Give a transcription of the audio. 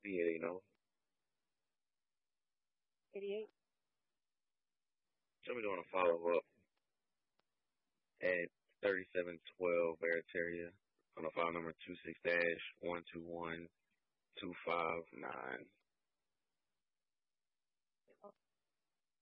Yeah, you know. 88. So we're doing a follow up at 3712 Barataria on the file number 26-121-259.